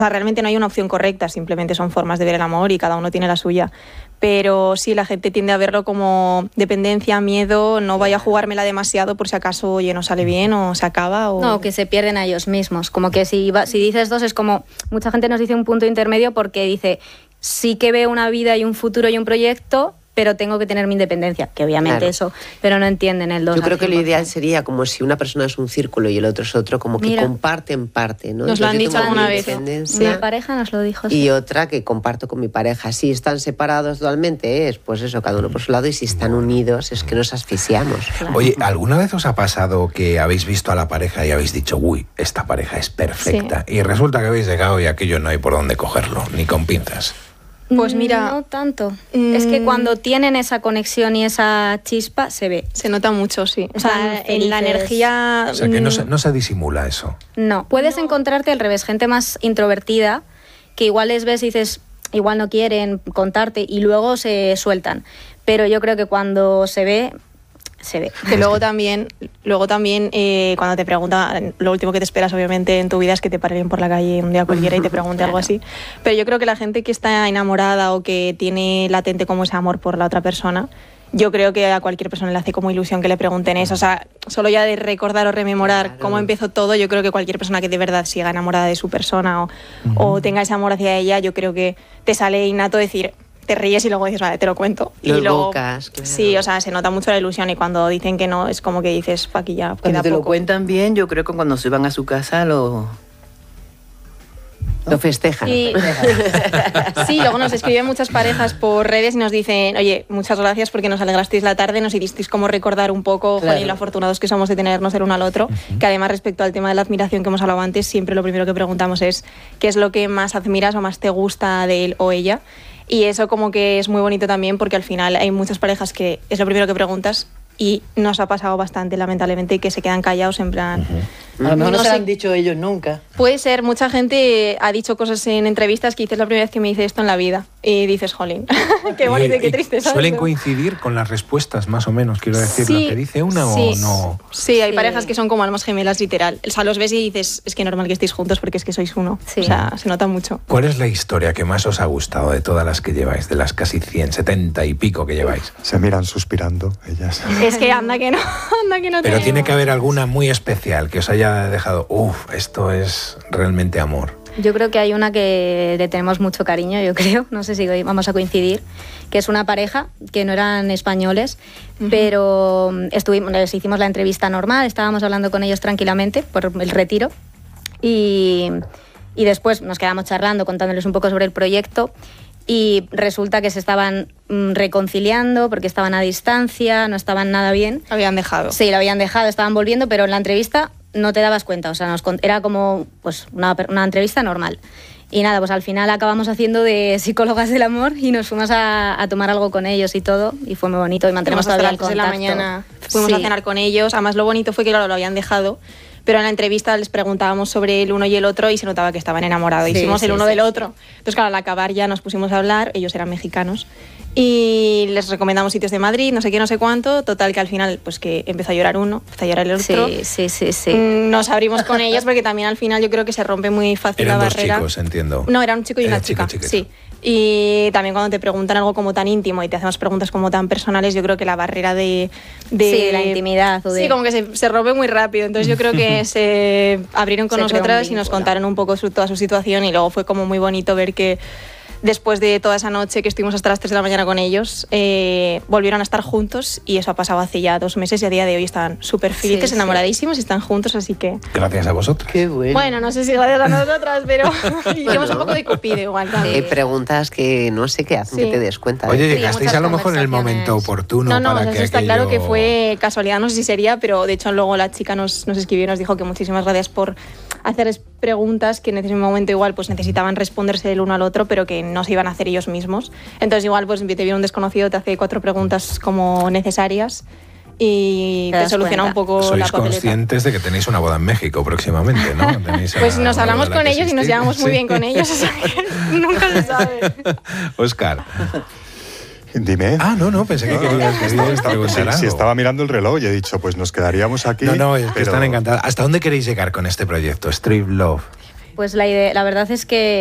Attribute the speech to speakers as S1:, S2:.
S1: O sea, realmente no hay una opción correcta, simplemente son formas de ver el amor y cada uno tiene la suya. Pero sí, la gente tiende a verlo como dependencia, miedo, no vaya a jugármela demasiado por si acaso, oye, no sale bien o se acaba. O...
S2: No, que se pierden a ellos mismos. Como que si dices dos es como... Mucha gente nos dice un punto intermedio porque dice, sí que veo una vida y un futuro y un proyecto, pero tengo que tener mi independencia, que obviamente
S3: claro.
S2: eso, pero no entienden el 2.
S3: Yo creo que lo ideal sería como si una persona es un círculo y el otro es otro, como que
S2: Mira,
S3: comparten parte, ¿no?
S1: Nos lo han dicho alguna vez.
S2: Mi pareja nos lo dijo.
S3: Y otra que comparto con mi pareja. Si están separados dualmente es, pues eso, cada uno por su lado, y si están unidos es que nos asfixiamos.
S2: Claro.
S4: Oye, ¿alguna vez os ha pasado que habéis visto a la pareja y habéis dicho, uy, esta pareja es perfecta? Sí. Y resulta que habéis llegado y aquello no hay por dónde cogerlo, ni con pinzas.
S1: Pues mira...
S2: No tanto. Es que cuando tienen esa conexión y esa chispa, se ve.
S1: Se nota mucho, sí. O sea, en la energía...
S4: O sea, que no se disimula eso.
S2: No. Puedes encontrarte al revés, gente más introvertida, que igual les ves y dices, igual no quieren contarte, y luego se sueltan. Pero yo creo que cuando se ve...
S1: Que luego también cuando te preguntan, lo último que te esperas obviamente en tu vida es que te paren por la calle un día cualquiera y te pregunte algo así. Pero yo creo que la gente que está enamorada o que tiene latente como ese amor por la otra persona, yo creo que a cualquier persona le hace como ilusión que le pregunten eso. O sea, solo ya de recordar o rememorar cómo empezó todo, yo creo que cualquier persona que de verdad siga enamorada de su persona o tenga ese amor hacia ella, yo creo que te sale innato decir... Te ríes y luego dices, vale, te lo cuento.
S3: Lo
S1: y luego,
S3: evocas, claro.
S1: Sí, o sea, se nota mucho la ilusión y cuando dicen que no, es como que dices, pa' aquí ya
S5: cuando
S1: queda
S5: te
S1: poco.
S5: Lo cuentan bien, yo creo que cuando se van a su casa lo
S3: festejan.
S1: Sí. Sí, luego nos escriben muchas parejas por redes y nos dicen, oye, muchas gracias porque nos alegrasteis la tarde, nos hicisteis como recordar un poco,
S5: claro.
S1: Jolín, lo afortunados que somos de tenernos el uno al otro, que además respecto al tema de la admiración que hemos hablado antes, siempre lo primero que preguntamos es qué es lo que más admiras o más te gusta de él o ella. Y eso como que es muy bonito también porque al final hay muchas parejas que es lo primero que preguntas y nos ha pasado bastante lamentablemente que se quedan callados en plan...
S5: A lo mejor no se lo han dicho ellos nunca.
S1: Puede ser, mucha gente ha dicho cosas en entrevistas que dices, la primera vez que me dice esto en la vida. Y dices, jolín, qué bonito y qué triste, ¿sabes?
S4: ¿Suelen coincidir con las respuestas, más o menos, quiero decir,
S1: sí,
S4: lo que dice una o no?
S1: Sí, hay parejas que son como almas gemelas, literal. O sea, los ves y dices, es que normal que estéis juntos porque es que sois uno.
S2: Sí.
S1: O sea, se nota mucho.
S4: ¿Cuál es la historia que más os ha gustado de todas las que lleváis, de las casi 100, 70 y pico que lleváis?
S6: Se miran suspirando ellas.
S1: Es que anda que no
S4: Pero
S1: tenemos.
S4: tiene que haber alguna muy especial que os haya dejado, esto es realmente amor.
S2: Yo creo que hay una que le tenemos mucho cariño, yo creo, no sé si vamos a coincidir, que es una pareja que no eran españoles, pero les hicimos la entrevista normal, estábamos hablando con ellos tranquilamente por el retiro y después nos quedamos charlando, contándoles un poco sobre el proyecto y resulta que se estaban reconciliando porque estaban a distancia, no estaban nada bien.
S1: Lo habían dejado.
S2: Sí, lo habían dejado, estaban volviendo, pero en la entrevista no te dabas cuenta, o sea, era como pues una entrevista normal. Y nada, pues al final acabamos haciendo de psicólogas del amor y nos fuimos a tomar algo con ellos y todo, y fue muy bonito y mantenemos todavía el contacto.
S1: De la mañana fuimos a cenar con ellos, además lo bonito fue que claro, lo habían dejado, pero en la entrevista les preguntábamos sobre el uno y el otro y se notaba que estaban enamorados, hicimos el uno del otro. Entonces claro, al acabar ya nos pusimos a hablar, ellos eran mexicanos, y les recomendamos sitios de Madrid, no sé qué, no sé cuánto, total que al final pues que empezó a llorar uno, empezó a llorar el otro.
S2: Sí.
S1: Nos abrimos con ellos porque también al final yo creo que se rompe muy fácil la barrera.
S4: Eran dos chicos, entiendo.
S1: No, era un chico y una chica. Sí. Y también cuando te preguntan algo como tan íntimo y te hacemos preguntas como tan personales, yo creo que la barrera de
S2: la intimidad.
S1: Sí, como que se rompe muy rápido. Entonces yo creo que se abrieron con nosotras y nos contaron un poco toda su situación y luego fue como muy bonito ver que después de toda esa noche que estuvimos hasta las 3 de la mañana con ellos, volvieron a estar juntos y eso ha pasado hace ya 2 meses y a día de hoy están súper felices, enamoradísimos y están juntos, así que...
S4: Gracias a vosotros.
S5: Qué bueno.
S1: Bueno, no sé si gracias a nosotras, pero hicimos un poco de cupido igual también.
S3: Preguntas que no sé qué hacen que te des cuenta.
S4: Oye, llegasteis a lo mejor en el momento oportuno.
S1: No,
S4: para
S1: eso
S4: que
S1: está
S4: aquello...
S1: claro que fue casualidad, no sé si sería, pero de hecho luego la chica nos escribió y nos dijo que muchísimas gracias por hacerles preguntas que en ese momento igual pues necesitaban responderse el uno al otro, pero que no se iban a hacer ellos mismos. Entonces igual pues te viene un desconocido, te hace 4 preguntas como necesarias y te soluciona un poco la papeleta.
S4: Sois conscientes de que tenéis una boda en México próximamente, ¿no?
S1: Pues nos hablamos con ellos y nos llevamos muy bien con ellos, o sea que nunca se sabe.
S4: Óscar.
S6: Dime.
S4: No, pensé que querías preguntar algo.
S6: Si estaba mirando el reloj y he dicho, pues nos quedaríamos aquí.
S4: No, es que están encantados. ¿Hasta dónde queréis llegar con este proyecto, Street Love?
S2: pues la verdad es que